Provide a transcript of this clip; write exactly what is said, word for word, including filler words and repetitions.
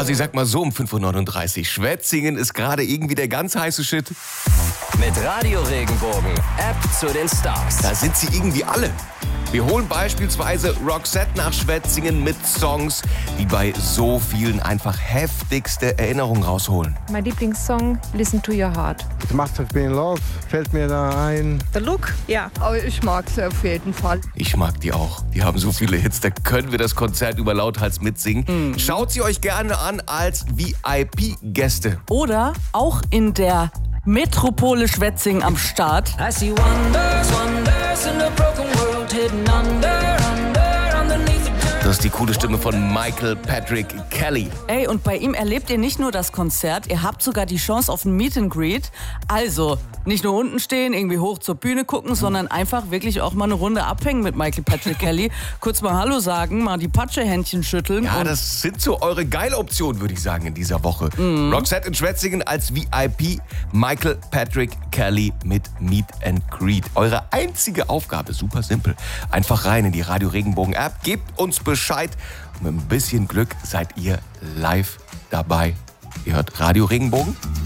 Also ich sag mal so um fünf Uhr neununddreißig. Schwetzingen ist gerade irgendwie der ganz heiße Shit. Mit Radio Regenbogen, App zu den Stars. Da sind sie irgendwie alle. Wir holen beispielsweise Roxette nach Schwetzingen mit Songs, die bei so vielen einfach heftigste Erinnerungen rausholen. Mein Lieblingssong, Listen to Your Heart. It Must Have Been Love fällt mir da ein. The Look, ja. Aber ich mag sie auf jeden Fall. Ich mag die auch. Die haben so viele Hits, da können wir das Konzert über lauthals mitsingen. Mhm. Schaut sie euch gerne an als V I P-Gäste. Oder auch in der Metropole Schwetzingen am Start. I see wonders, wonders in a broken world hidden under, under, underneath the dirt. Das ist die coole Stimme von Michael Patrick Kelly. Ey, und bei ihm erlebt ihr nicht nur das Konzert, ihr habt sogar die Chance auf ein Meet and Greet. Also, nicht nur unten stehen, irgendwie hoch zur Bühne gucken, sondern einfach wirklich auch mal eine Runde abhängen mit Michael Patrick Kelly. Kurz mal Hallo sagen, mal die Patschehändchen schütteln. Ja, und das sind so eure geile Optionen, würde ich sagen, in dieser Woche. Mhm. Roxette in Schwetzingen als V I P, Michael Patrick Kelly mit Meet and Greet. Eure einzige Aufgabe, super simpel, einfach rein in die Radio Regenbogen App, gebt uns Bescheid und mit ein bisschen Glück seid ihr live dabei. Ihr hört Radio Regenbogen.